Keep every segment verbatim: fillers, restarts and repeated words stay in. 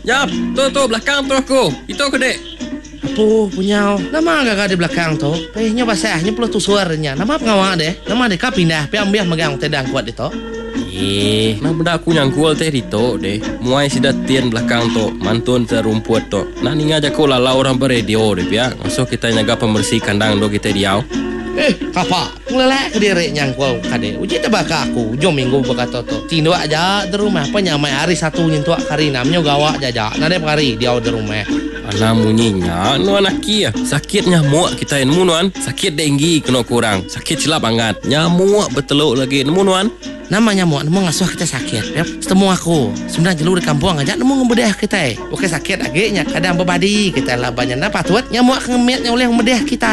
Jap, tu tu belakang tu aku. Itu aku dek. Apa punya? Nama agak di belakang tu. Pehnya basahnya perlu tu suaranya. Nama pengawal deh. Nama dek kau pindah. Pi ambil megang tedang kuat itu. Eh, nak benda aku nyangkul teh itu deh. Muai sidat tian belakang tu. Mantun terumput tu. Nak ninga aja kau lalau orang beradio deh ya. Masuk kita nyaga pembersih kandang do kita diau. Eh, kapa? Ngelelek ke diri nyangkul kade. Uji tebaka aku. Jom minggu berkata tu. Tindu aja di rumah. Penyamai hari satu nyentuh kari namanya gawa jaja. Nade kari dia di rumah. Anak munyinya, nu anak kia. Sakit nyamuk kita yang munuan. Sakit denggi kena kurang. Sakit silap angkat. Nyamuk beteluk lagi munuan. Nama nyamuk, nemu ngasuh kita sakit. Yep. Setemu aku. Sebenarnya jelu di kampung aja. Nemu ngebedah kita. Oke sakit agaknya. Kadang berbadi kita lah banyak. Napa tuat nyamuk ngemetnya oleh ngebedah kita.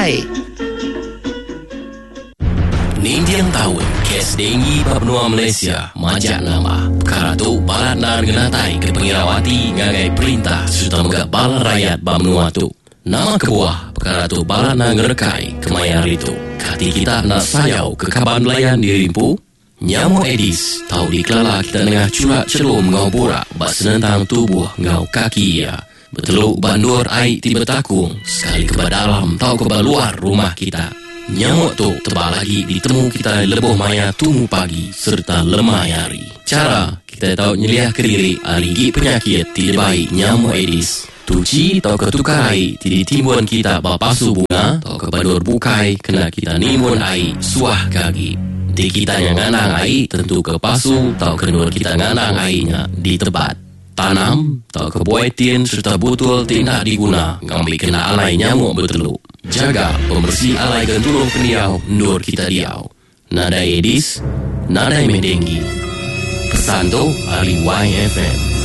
Nindiang tahun kes denggi Papua Malaysia majak nama perkara tu balat nar genatai ke pengirawati ngagai perintah serta megak balat rakyat Bamnua tu nama kebuah perkara tu balat nar ngerekai kemayar itu kati kita nak sayau ke kaban belayan dirimpu nyamuk Aedes tahu dikelala kita tengah curak celum ngau borak bak senentang tubuh ngau kaki ya beteluk bandur air tiba takung sekali ke dalam tahu ke luar rumah kita. Nyamuk tu tebal lagi ditemu kita lebuh maya tumu pagi serta lemah hari. Cara kita tahu nyeliah ke diri aligi penyakit tidak baik nyamuk Aedes. Tuci atau ketukai tidak timbun kita bapasu bunga atau kebadur bukai kena kita nimbun air suah kaki. Di kita yang nganang air tentu kepasu atau kenur kita nganang airnya di tempat. Tanam atau kebuaitin serta butul tidak diguna ngambil kena alai nyamuk berteluk. Jaga pembersih alai gentulung keniau nur kita diau. Nada Aedes, nada medenggi. Pesan tu Ali Y F M.